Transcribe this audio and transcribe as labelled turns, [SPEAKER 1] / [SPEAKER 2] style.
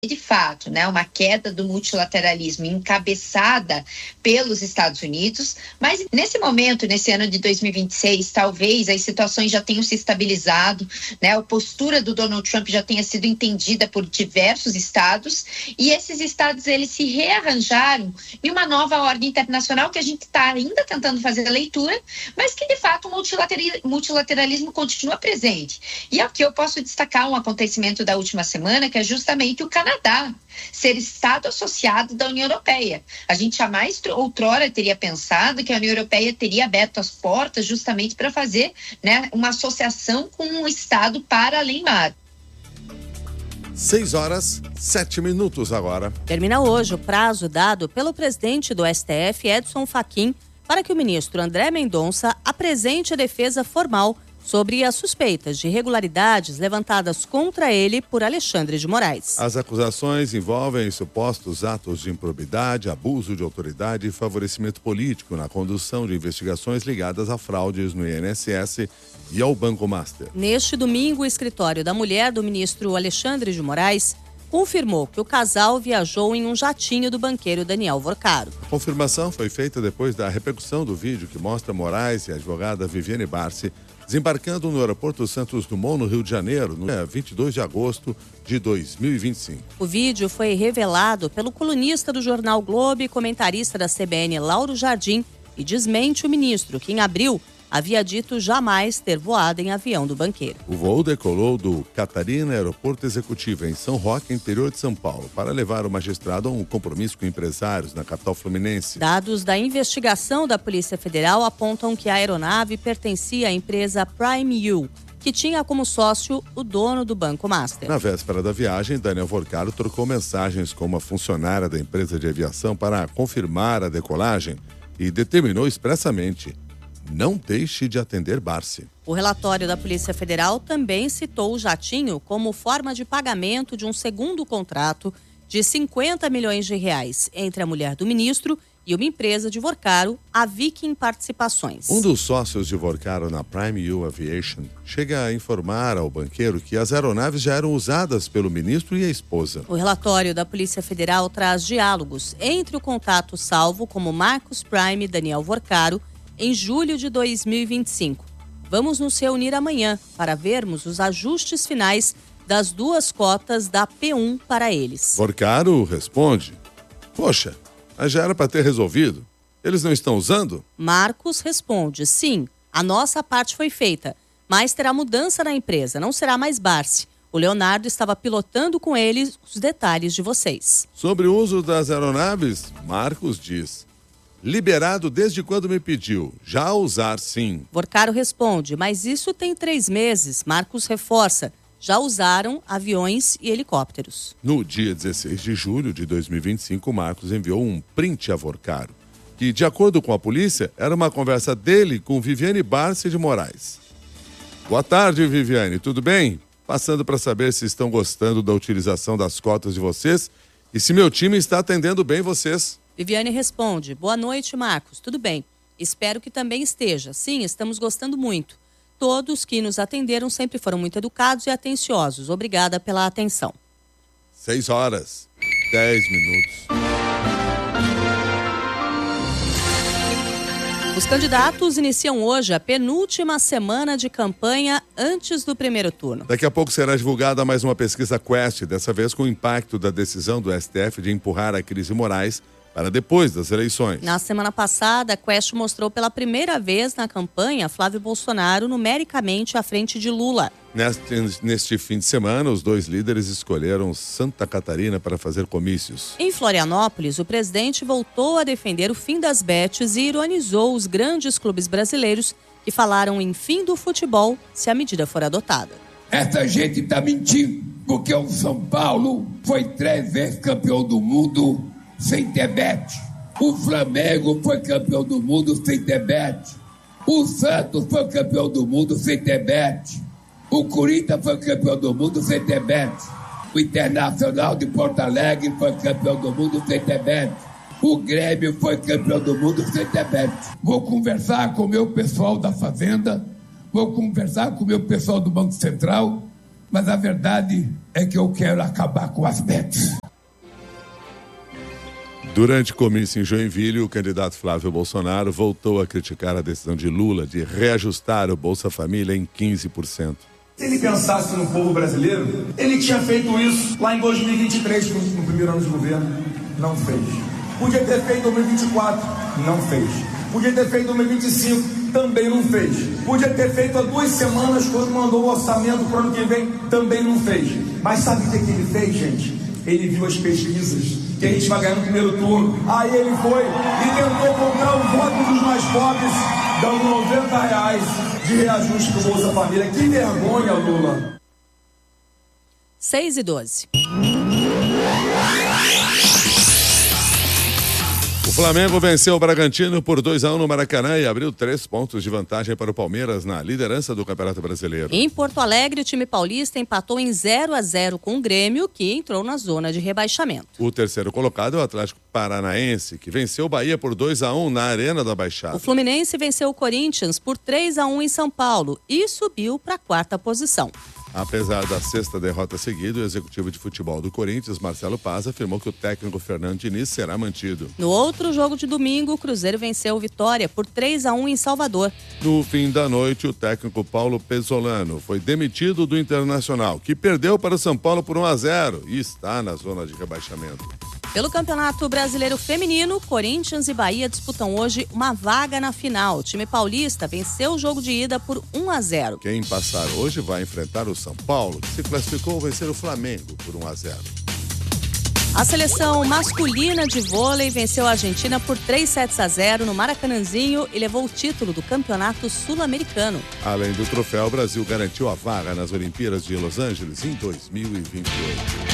[SPEAKER 1] de fato, né, uma queda do multilateralismo encabeçada pelos Estados Unidos, mas nesse momento, nesse ano de 2026, talvez as situações já tenham se estabilizado, né, a postura do Donald Trump já tenha sido entendida por diversos estados, e esses estados, eles se rearranjaram em uma nova ordem internacional que a gente está ainda tentando fazer a leitura, mas que de fato o multilateralismo continua presente. E aqui eu posso destacar um acontecimento da última semana, que é justamente o Canadá ser Estado associado da União Europeia. A gente jamais outrora teria pensado que a União Europeia teria aberto as portas justamente para fazer, né, uma associação com um Estado para além-mar.
[SPEAKER 2] 6h07 agora.
[SPEAKER 3] Termina hoje o prazo dado pelo presidente do STF, Edson Fachin, para que o ministro André Mendonça apresente a defesa formal sobre as suspeitas de irregularidades levantadas contra ele por Alexandre de Moraes.
[SPEAKER 2] As acusações envolvem supostos atos de improbidade, abuso de autoridade e favorecimento político na condução de investigações ligadas a fraudes no INSS e ao Banco Master.
[SPEAKER 3] Neste domingo, o escritório da mulher do ministro Alexandre de Moraes confirmou que o casal viajou em um jatinho do banqueiro Daniel Vorcaro.
[SPEAKER 2] A confirmação foi feita depois da repercussão do vídeo que mostra Moraes e a advogada Viviane Barsi desembarcando no aeroporto Santos Dumont, no Rio de Janeiro, no dia 22 de agosto de 2025.
[SPEAKER 3] O vídeo foi revelado pelo colunista do jornal o Globo e comentarista da CBN, Lauro Jardim, e desmente o ministro, que em abril havia dito jamais ter voado em avião do banqueiro.
[SPEAKER 2] O voo decolou do Catarina Aeroporto Executivo, em São Roque, interior de São Paulo, para levar o magistrado a um compromisso com empresários na capital fluminense.
[SPEAKER 3] Dados da investigação da Polícia Federal apontam que a aeronave pertencia à empresa Prime U, que tinha como sócio o dono do Banco Master.
[SPEAKER 2] Na véspera da viagem, Daniel Vorcaro trocou mensagens com uma funcionária da empresa de aviação para confirmar a decolagem e determinou expressamente: não deixe de atender Barsi.
[SPEAKER 3] O relatório da Polícia Federal também citou o jatinho como forma de pagamento de um segundo contrato de 50 milhões de reais entre a mulher do ministro e uma empresa de Vorcaro, a Viking Participações.
[SPEAKER 2] Um dos sócios de Vorcaro na Prime U Aviation chega a informar ao banqueiro que as aeronaves já eram usadas pelo ministro e a esposa.
[SPEAKER 3] O relatório da Polícia Federal traz diálogos entre o contato salvo como Marcos Prime e Daniel Vorcaro em julho de 2025. Vamos nos reunir amanhã para vermos os ajustes finais das duas cotas da P1 para eles.
[SPEAKER 2] Vorcaro responde: poxa, mas já era para ter resolvido. Eles não estão usando?
[SPEAKER 3] Marcos responde: sim, a nossa parte foi feita, mas terá mudança na empresa, não será mais Barsi. O Leonardo estava pilotando com eles os detalhes de vocês.
[SPEAKER 2] Sobre o uso das aeronaves, Marcos diz: liberado desde quando me pediu, já a usar sim.
[SPEAKER 3] Vorcaro responde: mas isso tem 3 meses. Marcos reforça: já usaram aviões e helicópteros.
[SPEAKER 2] No dia 16 de julho de 2025, Marcos enviou um print a Vorcaro, que, de acordo com a polícia, era uma conversa dele com Viviane Barsi de Moraes. Boa tarde, Viviane, tudo bem? Passando para saber se estão gostando da utilização das cotas de vocês e se meu time está atendendo bem vocês.
[SPEAKER 3] Viviane responde: boa noite, Marcos, tudo bem? Espero que também esteja. Sim, estamos gostando muito. Todos que nos atenderam sempre foram muito educados e atenciosos. Obrigada pela atenção.
[SPEAKER 2] 6h10.
[SPEAKER 3] Os candidatos iniciam hoje a penúltima semana de campanha antes do primeiro turno.
[SPEAKER 2] Daqui a pouco será divulgada mais uma pesquisa Quest, dessa vez com o impacto da decisão do STF de empurrar a crise Moraes para depois das eleições.
[SPEAKER 3] Na semana passada, a Quest mostrou pela primeira vez na campanha Flávio Bolsonaro numericamente à frente de Lula.
[SPEAKER 2] Neste fim de semana, os dois líderes escolheram Santa Catarina para fazer comícios.
[SPEAKER 3] Em Florianópolis, o presidente voltou a defender o fim das bets e ironizou os grandes clubes brasileiros que falaram em fim do futebol se a medida for adotada.
[SPEAKER 4] Essa gente está mentindo, porque o São Paulo foi 3 vezes campeão do mundo sem ter bet. O Flamengo foi campeão do mundo sem ter bet. O Santos foi campeão do mundo sem ter bet. O Corinthians foi campeão do mundo sem ter bet. O Internacional de Porto Alegre foi campeão do mundo sem ter bet. O Grêmio foi campeão do mundo sem ter bet. Vou conversar com o meu pessoal da Fazenda, vou conversar com o meu pessoal do Banco Central, mas a verdade é que eu quero acabar com as bets.
[SPEAKER 2] Durante comício em Joinville, o candidato Flávio Bolsonaro voltou a criticar a decisão de Lula de reajustar o Bolsa Família em 15%.
[SPEAKER 5] Se ele pensasse no povo brasileiro, ele tinha feito isso lá em 2023, no primeiro ano de governo. Não fez. Podia ter feito em 2024. Não fez. Podia ter feito em 2025. Também não fez. Podia ter feito há 2 semanas, quando mandou o orçamento para o ano que vem. Também não fez. Mas sabe o que ele fez, gente? Ele viu as pesquisas que a gente vai ganhar no primeiro turno. Aí ele foi e tentou comprar o voto dos mais pobres, dando R$90 de reajuste para o Bolsa Família. Que vergonha, Lula.
[SPEAKER 3] 6:12.
[SPEAKER 2] O Flamengo venceu o Bragantino por 2-1 no Maracanã e abriu 3 pontos de vantagem para o Palmeiras na liderança do Campeonato Brasileiro.
[SPEAKER 3] Em Porto Alegre, o time paulista empatou em 0-0 com o Grêmio, que entrou na zona de rebaixamento.
[SPEAKER 2] O terceiro colocado é o Atlético Paranaense, que venceu o Bahia por 2-1 na Arena da Baixada.
[SPEAKER 3] O Fluminense venceu o Corinthians por 3-1 em São Paulo e subiu para a 4ª posição.
[SPEAKER 2] Apesar da 6ª derrota seguida, o executivo de futebol do Corinthians, Marcelo Paz, afirmou que o técnico Fernando Diniz será mantido.
[SPEAKER 3] No outro jogo de domingo, o Cruzeiro venceu o Vitória por 3-1 em Salvador.
[SPEAKER 2] No fim da noite, o técnico Paulo Pezzolano foi demitido do Internacional, que perdeu para o São Paulo por 1-0 e está na zona de rebaixamento.
[SPEAKER 3] Pelo Campeonato Brasileiro Feminino, Corinthians e Bahia disputam hoje uma vaga na final. O time paulista venceu o jogo de ida por 1-0.
[SPEAKER 2] Quem passar hoje vai enfrentar o São Paulo, que se classificou ao vencer o Flamengo por 1-0.
[SPEAKER 3] A seleção masculina de vôlei venceu a Argentina por 3-0 no Maracanãzinho e levou o título do Campeonato Sul-Americano.
[SPEAKER 2] Além do troféu, o Brasil garantiu a vaga nas Olimpíadas de Los Angeles em 2028.